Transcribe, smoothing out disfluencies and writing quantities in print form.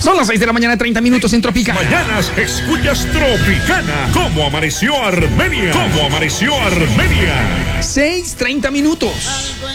Son las 6 de la mañana, 30 minutos en Tropicana. Mañanas escuchas Tropicana. ¿Cómo amaneció Armenia? ¿Cómo amaneció Armenia? 6:30 minutos.